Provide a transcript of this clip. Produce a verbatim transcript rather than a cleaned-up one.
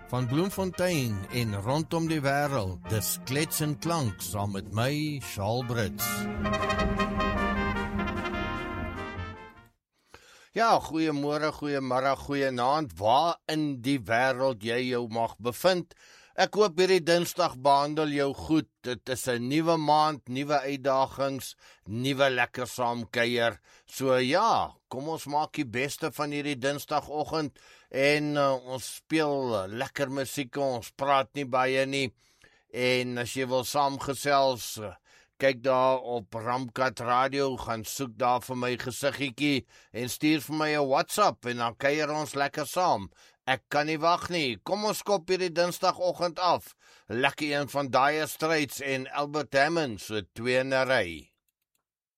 Van Bloemfontein en rondom die wêreld, dis Klets en Klank saam met my, Charles Brits. Ja, goeiemôre, goeiemôre, goeienaand, waar in die wêreld jy jou mag bevind. Ek hoop hierdie Dinsdag behandel jou goed. Dit is 'n nuwe maand, nuwe uitdagings, nuwe lekker saamkuier. So ja, kom ons maak die beste van hierdie Dinsdagoggend en uh, ons speel uh, lekker musiek, ons praat nie baie nie. En as jy wil saamgesels, uh, kyk daar op Ramkat Radio, gaan soek daar vir my gesiggietjie en stuur vir my 'n WhatsApp en dan kuier ons lekker saam. Ek kan nie wag nie. Kom ons skop hierdie Dinsdagoggend af. Lekker een van Dire Straits en Albert Hammond, so twee in 'n ry.